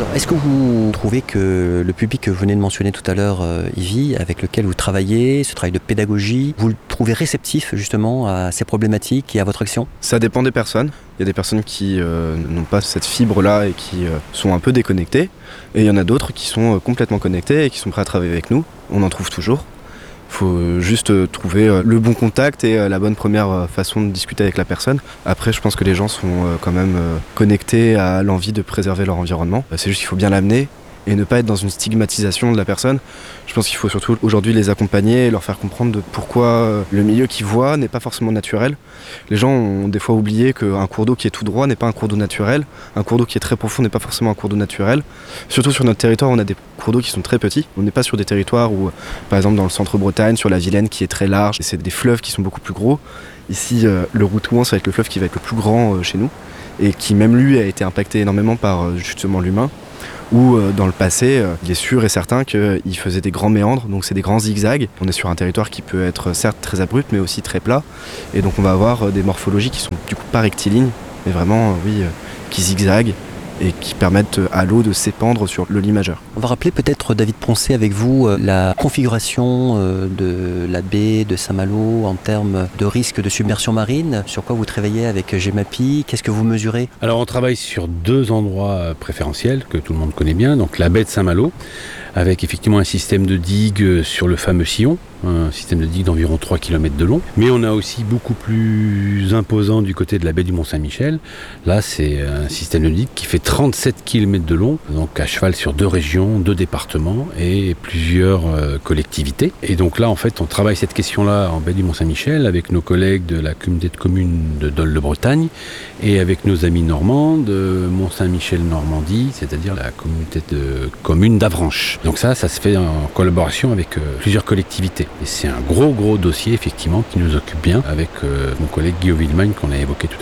Alors, est-ce que vous trouvez que le public que vous venez de mentionner tout à l'heure, Yvi, avec lequel vous travaillez, ce travail de pédagogie, vous le trouvez réceptif justement à ces problématiques et à votre action ? Ça dépend des personnes. Il y a des personnes qui n'ont pas cette fibre-là et qui sont un peu déconnectées. Et il y en a d'autres qui sont complètement connectées et qui sont prêts à travailler avec nous. On en trouve toujours. Il faut juste trouver le bon contact et la bonne première façon de discuter avec la personne. Après, je pense que les gens sont quand même connectés à l'envie de préserver leur environnement. C'est juste qu'il faut bien l'amener et ne pas être dans une stigmatisation de la personne. Je pense qu'il faut surtout aujourd'hui les accompagner et leur faire comprendre de pourquoi le milieu qu'ils voient n'est pas forcément naturel. Les gens ont des fois oublié qu'un cours d'eau qui est tout droit n'est pas un cours d'eau naturel, un cours d'eau qui est très profond n'est pas forcément un cours d'eau naturel. Surtout sur notre territoire, on a des cours d'eau qui sont très petits. On n'est pas sur des territoires où, par exemple dans le centre-Bretagne, sur la Vilaine qui est très large, et c'est des fleuves qui sont beaucoup plus gros. Ici, le Routouan, ça va être le fleuve qui va être le plus grand chez nous, et qui même lui a été impacté énormément par justement l'humain. Où dans le passé, il est sûr et certain qu'il faisait des grands méandres, donc c'est des grands zigzags. On est sur un territoire qui peut être certes très abrupt, mais aussi très plat. Et donc on va avoir des morphologies qui sont du coup pas rectilignes, mais vraiment, qui zigzaguent et qui permettent à l'eau de s'épandre sur le lit majeur. On va rappeler peut-être, David Poncet, avec vous, la configuration de la baie de Saint-Malo en termes de risque de submersion marine. Sur quoi vous travaillez avec GEMAPI ? Qu'est-ce que vous mesurez ? Alors on travaille sur 2 endroits préférentiels que tout le monde connaît bien, donc la baie de Saint-Malo, avec effectivement un système de digue sur le fameux sillon, un système de digue d'environ 3 km de long. Mais on a aussi beaucoup plus imposant du côté de la baie du Mont-Saint-Michel. Là, c'est un système de digue qui fait 37 km de long, donc à cheval sur 2 régions, 2 départements et plusieurs collectivités. Et donc là, en fait, on travaille cette question-là en baie du Mont-Saint-Michel avec nos collègues de la communauté de communes de Dole-de-Bretagne et avec nos amis normands de Mont-Saint-Michel-Normandie, c'est-à-dire la communauté de communes d'Avranches. Donc ça se fait en collaboration avec plusieurs collectivités. Et c'est un gros dossier, effectivement, qui nous occupe bien avec mon collègue Guillaume Villemagne qu'on a évoqué tout